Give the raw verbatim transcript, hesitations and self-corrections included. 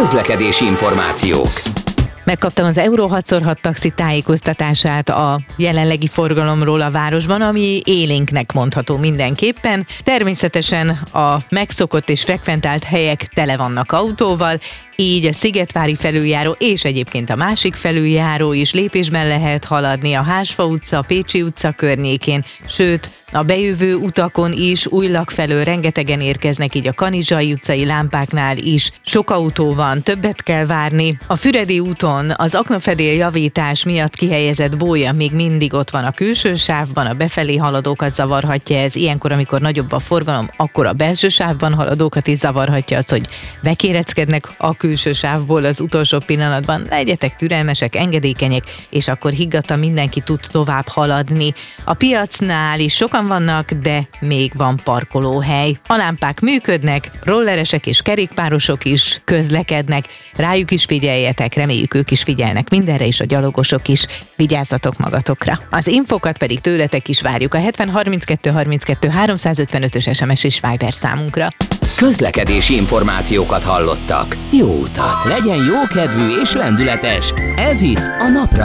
Közlekedési információk. Megkaptam az Euro hat szor hat taxi tájékoztatását a jelenlegi forgalomról a városban, ami élénknek mondható mindenképpen. Természetesen a megszokott és frekventált helyek tele vannak autóval, így a Szigetvári felüljáró és egyébként a másik felüljáró is lépésben lehet haladni a Hársfa utca, Pécsi utca környékén, sőt, a bejövő utakon is Újlak felől rengetegen érkeznek, így a Kanizsai utcai lámpáknál is sok autó van, többet kell várni. A Füredi úton az aknafedél javítás miatt kihelyezett bólya még mindig ott van a külső sávban, a befelé haladókat zavarhatja ez. Ilyenkor, amikor nagyobb a forgalom, akkor a belső sávban haladókat is zavarhatja az, hogy bekéreckednek a külső sávból az utolsó pillanatban. Legyetek türelmesek, engedékenyek, és akkor higgadtan mindenki tud tovább haladni. A piacnál is sokan vannak, de még van parkolóhely. A lámpák működnek, rolleresek és kerékpárosok is közlekednek, rájuk is figyeljetek, reméljük ők is figyelnek mindenre, és a gyalogosok is. Vigyázzatok magatokra. Az infokat pedig tőletek is várjuk a hetven harminckettő harminckettő háromszázötvenötös es em es és Viber számunkra. Közlekedési információkat hallottak. Jó utat! Legyen jókedvű és lendületes! Ez itt a Napra